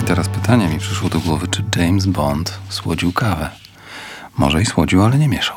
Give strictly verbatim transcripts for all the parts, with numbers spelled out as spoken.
teraz pytanie mi przyszło do głowy, czy James Bond słodził kawę? Może i słodził, ale nie mieszał.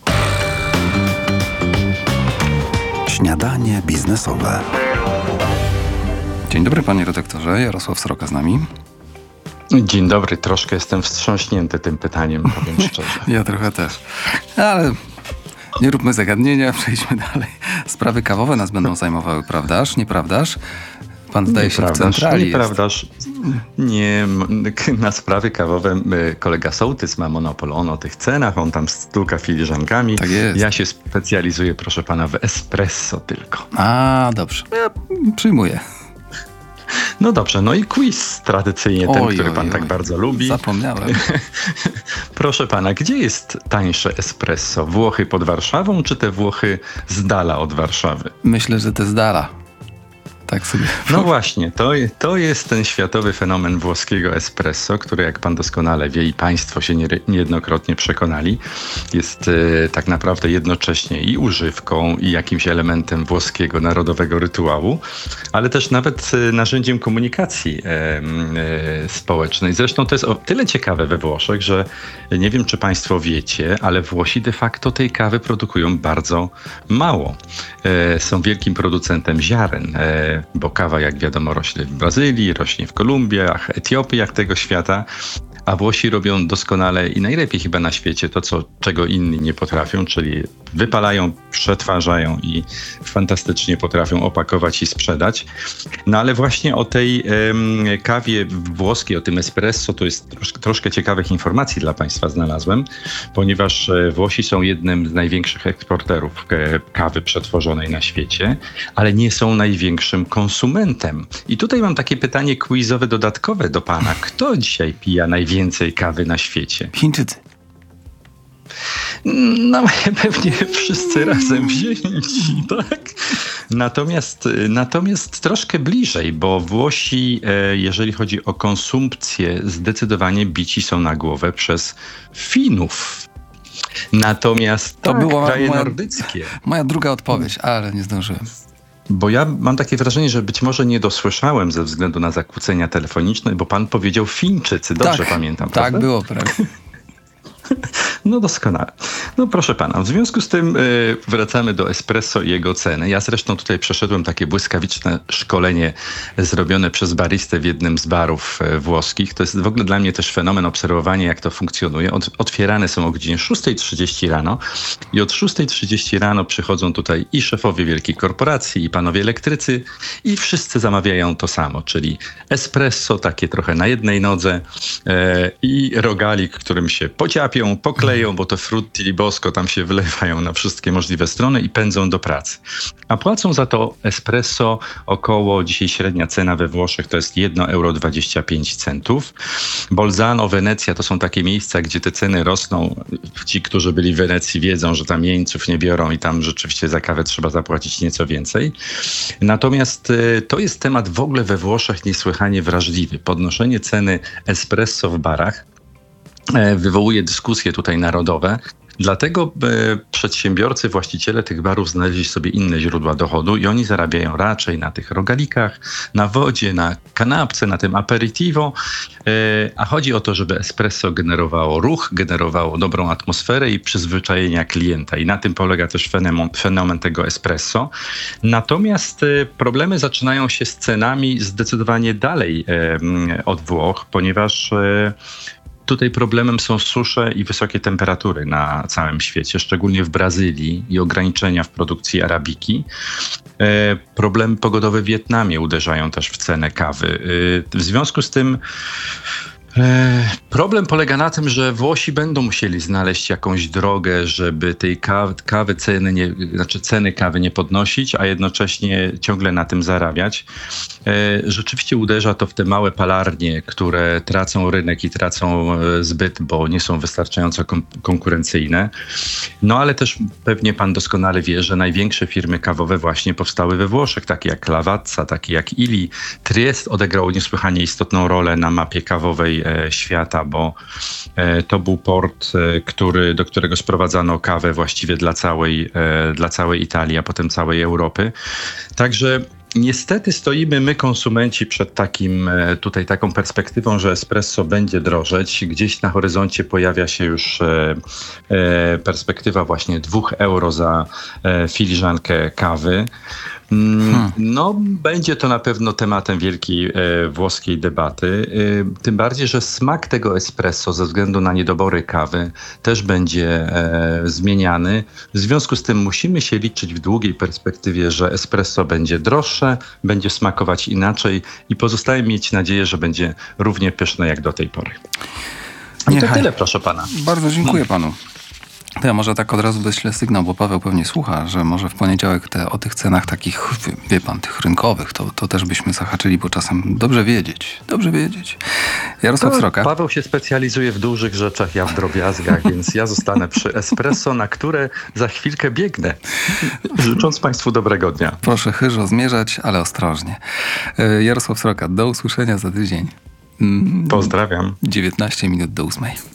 Śniadanie biznesowe. Dzień dobry, panie redaktorze. Jarosław Sroka z nami. Dzień dobry. Troszkę jestem wstrząśnięty tym pytaniem, powiem szczerze. Ja trochę też. Ale nie róbmy zagadnienia, przejdźmy dalej. Sprawy kawowe nas będą zajmowały, prawdaż? Nieprawdaż? Pan zdaje się w centrali. Nieprawdaż. Nie, na sprawy kawowe kolega Sołtys ma monopol. On o tych cenach, on tam stuka filiżankami. Tak jest. Ja się specjalizuję, proszę pana, w espresso tylko. A, dobrze. Ja przyjmuję. No dobrze, no i quiz tradycyjnie, ten, oj, który oj, pan oj. tak bardzo lubi. Zapomniałem. Proszę pana, gdzie jest tańsze espresso? Włochy pod Warszawą, czy te Włochy z dala od Warszawy? Myślę, że te z dala. Tak sobie. No właśnie, to, to jest ten światowy fenomen włoskiego espresso, który, jak pan doskonale wie i państwo się nie, niejednokrotnie przekonali, jest e, tak naprawdę jednocześnie i używką, i jakimś elementem włoskiego narodowego rytuału, ale też nawet e, narzędziem komunikacji e, e, społecznej. Zresztą to jest o tyle ciekawe we Włoszech, że nie wiem, czy państwo wiecie, ale Włosi de facto tej kawy produkują bardzo mało. E, są wielkim producentem ziaren, e, bo kawa, jak wiadomo, rośnie w Brazylii, rośnie w Kolumbiach, Etiopiach tego świata, a Włosi robią doskonale i najlepiej chyba na świecie to, co, czego inni nie potrafią, czyli wypalają, przetwarzają i fantastycznie potrafią opakować i sprzedać. No ale właśnie o tej em, kawie włoskiej, o tym espresso, to jest troszkę, troszkę ciekawych informacji dla państwa znalazłem, ponieważ Włosi są jednym z największych eksporterów kawy przetworzonej na świecie, ale nie są największym konsumentem. I tutaj mam takie pytanie quizowe dodatkowe do pana. Kto dzisiaj pija najwięcej kawy na świecie? Chińczycy. No pewnie wszyscy razem wzięci, tak? Natomiast, natomiast troszkę bliżej, bo Włosi, jeżeli chodzi o konsumpcję, zdecydowanie bici są na głowę przez Finów. Natomiast To tak, była kraje moja, nordyckie. moja druga odpowiedź, ale nie zdążyłem. Bo ja mam takie wrażenie, że być może nie dosłyszałem ze względu na zakłócenia telefoniczne, bo pan powiedział Fińczycy. Dobrze tak, pamiętam, tak prawda? było prawie. No doskonale. No proszę pana, w związku z tym y, wracamy do espresso i jego ceny. Ja zresztą tutaj przeszedłem takie błyskawiczne szkolenie zrobione przez baristę w jednym z barów y, włoskich. To jest w ogóle dla mnie też fenomen obserwowania, jak to funkcjonuje. Od, otwierane są o godzinie szósta trzydzieści rano i od szósta trzydzieści rano przychodzą tutaj i szefowie wielkich korporacji, i panowie elektrycy i wszyscy zamawiają to samo, czyli espresso, takie trochę na jednej nodze y, i rogalik, którym się pociapią, pokleją, bo to frutti di bosco tam się wylewają na wszystkie możliwe strony i pędzą do pracy. A płacą za to espresso około, dzisiaj średnia cena we Włoszech to jest jeden euro dwadzieścia pięć centów. Bolzano, Wenecja to są takie miejsca, gdzie te ceny rosną. Ci, którzy byli w Wenecji, wiedzą, że tam jeńców nie biorą i tam rzeczywiście za kawę trzeba zapłacić nieco więcej. Natomiast y, to jest temat w ogóle we Włoszech niesłychanie wrażliwy. Podnoszenie ceny espresso w barach wywołuje dyskusje tutaj narodowe. Dlatego e, przedsiębiorcy, właściciele tych barów znaleźli sobie inne źródła dochodu i oni zarabiają raczej na tych rogalikach, na wodzie, na kanapce, na tym aperitivo, e, a chodzi o to, żeby espresso generowało ruch, generowało dobrą atmosferę i przyzwyczajenia klienta i na tym polega też fenomen, fenomen tego espresso. Natomiast e, problemy zaczynają się z cenami zdecydowanie dalej e, od Włoch, ponieważ e, tutaj problemem są susze i wysokie temperatury na całym świecie, szczególnie w Brazylii i ograniczenia w produkcji arabiki. E, problemy pogodowe w Wietnamie uderzają też w cenę kawy. E, w związku z tym problem polega na tym, że Włosi będą musieli znaleźć jakąś drogę, żeby tej kawy, kawy ceny, nie, znaczy ceny kawy nie podnosić, a jednocześnie ciągle na tym zarabiać. Rzeczywiście uderza to w te małe palarnie, które tracą rynek i tracą zbyt, bo nie są wystarczająco kon- konkurencyjne. No ale też pewnie pan doskonale wie, że największe firmy kawowe właśnie powstały we Włoszech, takie jak Lavazza, takie jak Illy. Trieste odegrał niesłychanie istotną rolę na mapie kawowej świata, bo to był port, który, do którego sprowadzano kawę właściwie dla całej, dla całej Italii, a potem całej Europy. Także Niestety stoimy my, konsumenci, przed takim e, tutaj taką perspektywą, że espresso będzie drożeć. Gdzieś na horyzoncie pojawia się już e, e, perspektywa właśnie dwóch euro za e, filiżankę kawy. Hmm. No, będzie to na pewno tematem wielkiej e, włoskiej debaty. E, tym bardziej, że smak tego espresso ze względu na niedobory kawy też będzie e, zmieniany. W związku z tym musimy się liczyć w długiej perspektywie, że espresso będzie droższe, będzie smakować inaczej i pozostaje mieć nadzieję, że będzie równie pyszne jak do tej pory. I to tyle, proszę pana. Bardzo dziękuję panu. To ja może tak od razu wyślę sygnał, bo Paweł pewnie słucha, że może w poniedziałek te, o tych cenach takich, wie pan, tych rynkowych, to, to też byśmy zahaczyli, bo czasem dobrze wiedzieć, dobrze wiedzieć. Jarosław To Sroka. Paweł się specjalizuje w dużych rzeczach, ja w drobiazgach, więc ja zostanę przy espresso, na które za chwilkę biegnę. Życząc państwu dobrego dnia. Proszę chyżo zmierzać, ale ostrożnie. Jarosław Sroka, do usłyszenia za tydzień. Pozdrawiam. dziewiętnaście minut do ósmej.